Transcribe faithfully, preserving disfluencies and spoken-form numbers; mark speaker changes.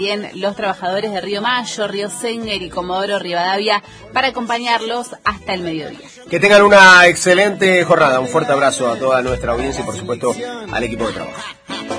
Speaker 1: Bien, los trabajadores de Río Mayo, Río Senguer y Comodoro Rivadavia para acompañarlos hasta el mediodía.
Speaker 2: Que tengan una excelente jornada. Un fuerte abrazo a toda nuestra audiencia y por supuesto al equipo de trabajo.